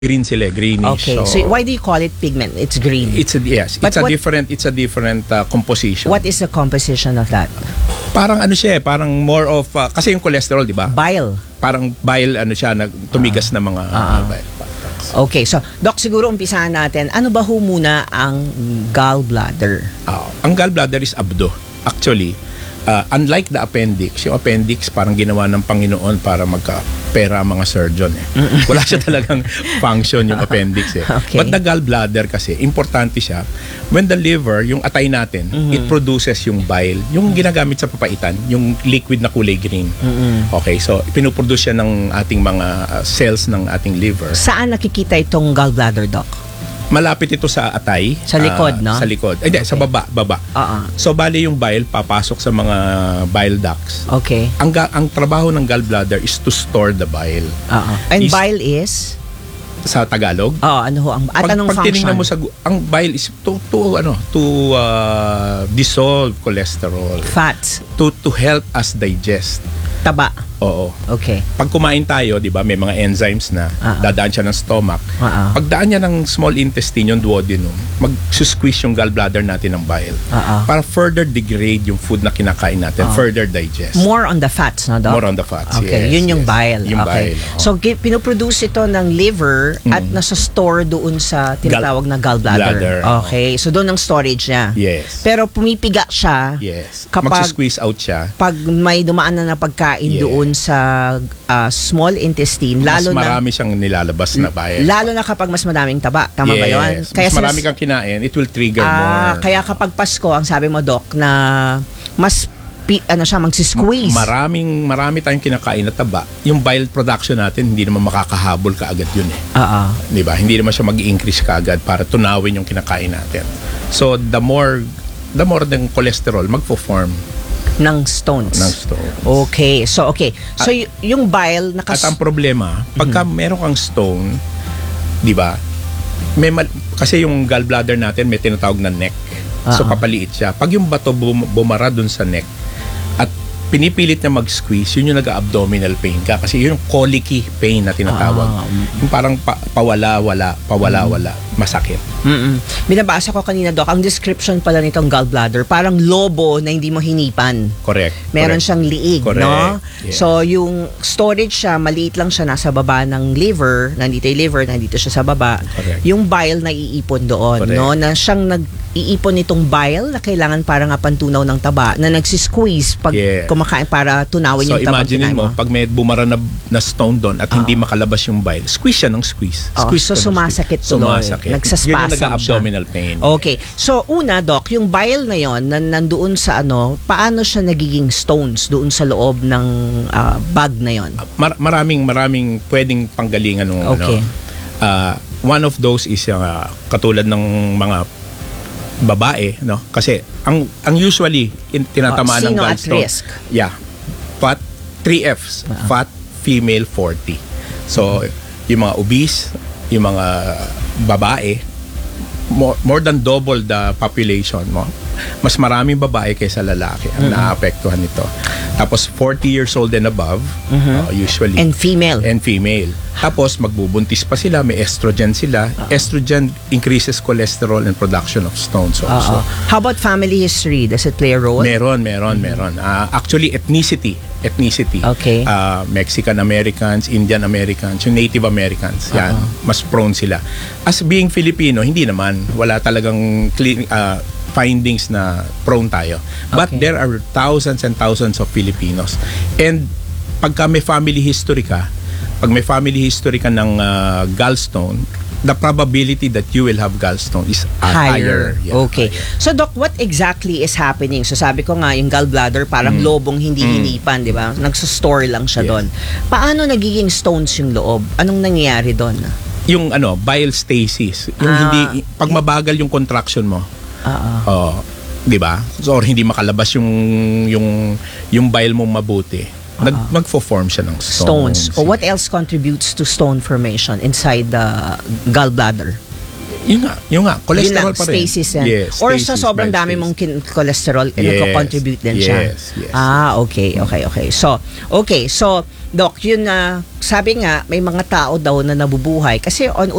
green sila, greenish. Okay. So why do you call it pigment? It's green. It's a different composition. What is the composition of that? Parang ano siya, parang more of kasi yung cholesterol, di ba? Bile. Parang bile ano siya, tumigas na mga bile. Okay, so Doc, siguro umpisahan natin. Ano ba ho muna ang gallbladder? Ang gallbladder is abdo. Actually, unlike the appendix, yung appendix parang ginawa ng Panginoon para magka-pera mga surgeon eh. Wala siya talagang function yung appendix eh. Okay. But the gallbladder kasi, importante siya. When the liver, yung atay natin, it produces yung bile. Yung ginagamit sa papaitan, yung liquid na kulay green. Okay, so pinuproduce siya ng ating mga cells ng ating liver. Saan nakikita itong gallbladder, Doc? Malapit ito sa atay. Sa likod, no? Sa likod. Hindi, sa baba. So, bali yung bile, papasok sa mga bile ducts. Okay. Ang trabaho ng gallbladder is to store the bile. And bile is? Sa Tagalog? Ano ho? Anong pag function? tinignan mo ang bile is to dissolve cholesterol. Fats. To help us digest. Taba. Oo. Okay. Pag kumain tayo, di ba, may mga enzymes na dadaan siya ng stomach. Pagdaan niya ng small intestine, yung duodenum, mag-squeeze yung gallbladder natin ng bile. Para further degrade yung food na kinakain natin, further digest. More on the fats, no, Doc? More on the fats, okay. Yes. Yun yung bile. Yung okay. bile. So, pinoproduce ito ng liver at nasa-store doon sa tinatawag na gallbladder. Okay. So, doon ang storage niya. Yes. Pero pumipiga siya. Yes. Kapag mag-squeeze out siya. Pag may dumaan na pagkain doon sa small intestine, lalo mas marami siyang nilalabas na bile. Lalo na kapag mas madaming taba. Tama ba yun? Kaya mas marami kang kinain, it will trigger more. Kaya kapag Pasko, ang sabi mo, Doc, na mas magsisqueeze. Marami tayong kinakain na taba. Yung bile production natin, hindi naman makakahabol kaagad yun eh. Di ba? Hindi naman siya mag-increase kaagad para tunawin yung kinakain natin. So, the more ng cholesterol, magpo-form ng stones. Okay. So, yung bile at ang problema, pagka meron kang stone, di ba, kasi yung gallbladder natin may tinatawag na neck. So, papaliit siya. Pag yung bato bumara dun sa neck, at pinipilit na mag-squeeze, yun yung nag-abdominal pain ka. Kasi yun yung colicky pain na tinatawag. Yung parang pawala-wala, masakit. Binabasa ko kanina, Doc, ang description pala nitong gallbladder, parang lobo na hindi mo hinipan. Correct. Meron siyang liig, no? Yes. So, yung storage siya, maliit lang siya nasa baba ng liver, nandito yung liver, nandito siya sa baba. Correct. Yung bile na iipon doon, no? Na siyang iipon itong bile na kailangan para nga pantunaw ng taba, na nagsisqueeze pag kumakain para tunawin yung taba. So, imagine mo, pag may bumara na stone doon at hindi makalabas yung bile, squeeze siya ng squeeze. So, sumasakit tuloy. Nagsaspasm yun yung nag-abdominal pain. Okay. So, una, Doc, yung bile na yon, nandoon sa paano siya nagiging stones doon sa loob ng bag na yon? Maraming pwedeng panggalingan ng one of those is katulad ng mga babae, no? Kasi ang usually tinatamaan ng gallstone. At risk? Yeah. Fat, 3 Fs. Fat, female, 40. So, yung mga obese, yung mga babae, more than double the population mo. Mas maraming babae kaysa lalaki ang naapektuhan nito. Tapos 40 years old and above, usually. And female. Tapos magbubuntis pa sila, may estrogen sila. Estrogen increases cholesterol and production of stones also. How about family history? Does it play a role? Meron. Actually, ethnicity. Okay. Mexican Americans, Indian Americans, yung Native Americans, yan, mas prone sila. As being Filipino, hindi naman. Wala talagang findings na prone tayo. But there are thousands and thousands of Filipinos. And pagka may family history ka, ng gallstone, the probability that you will have gallstone is higher. Okay. So, Doc, what exactly is happening? So, sabi ko nga, yung gallbladder parang lobong hindi hinipan, di ba? Nagsostore lang siya doon. Paano nagiging stones yung loob? Anong nangyayari doon? Yung bile stasis. Yung hindi, pag mabagal yung contraction mo, di ba? So, or hindi makalabas yung bile mo mabuti. Magfo-form siya ng stones. Or what else contributes to stone formation inside the gallbladder? Yung nga, cholesterol pa rin. Stasis yan. Yes, or stasis, sa sobrang dami mong cholesterol, nagko-contribute din siya. Yes. Okay. So, Doc, yun na, sabi nga, may mga tao daw na nabubuhay. Kasi on